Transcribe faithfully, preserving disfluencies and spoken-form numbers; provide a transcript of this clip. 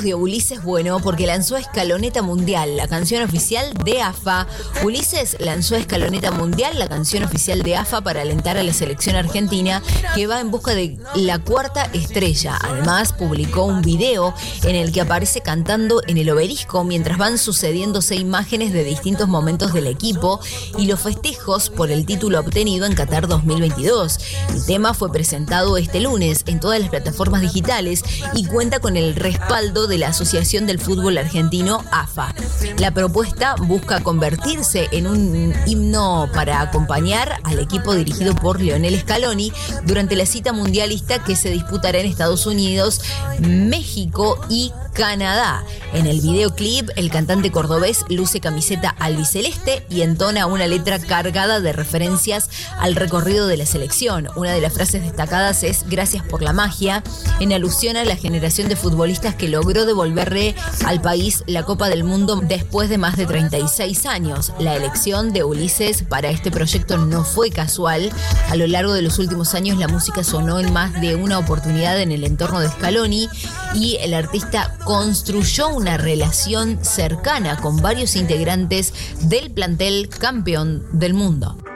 de Ulises Bueno porque lanzó Escaloneta Mundial, la canción oficial de A F A. Ulises lanzó Escaloneta Mundial, la canción oficial de A F A, para alentar a la selección argentina que va en busca de la cuarta estrella. Además, publicó un video en el que aparece cantando en el obelisco mientras van sucediéndose imágenes de distintos momentos del equipo y los festejos por el título obtenido en Qatar dos mil veintidós. El tema fue presentado este lunes en todas las plataformas digitales y cuenta con el respaldo de la Asociación del Fútbol Argentino, A F A. La propuesta busca convertirse en un himno para acompañar al equipo dirigido por Lionel Scaloni durante la cita mundialista que se disputará en Estados Unidos, México y Canadá. En el videoclip, el cantante cordobés luce camiseta albiceleste y entona una letra cargada de referencias al recorrido de la selección. Una de las frases destacadas es "Gracias por la magia", en alusión a la generación de futbolistas que logró devolverle al país la Copa del Mundo después de más de treinta y seis años. La elección de Ulises para este proyecto no fue casual. A lo largo de los últimos años, la música sonó en más de una oportunidad en el entorno de Scaloni y el artista construyó una relación cercana con varios integrantes del plantel campeón del mundo.